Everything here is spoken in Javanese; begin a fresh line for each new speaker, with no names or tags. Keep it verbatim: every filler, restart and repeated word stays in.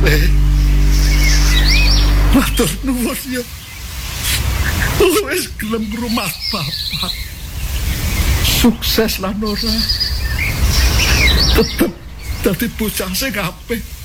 Eh, matur nuwun ya. Wis gelem rumah bapak. Sukses lan ora. Tetep dadi bocah sing apik.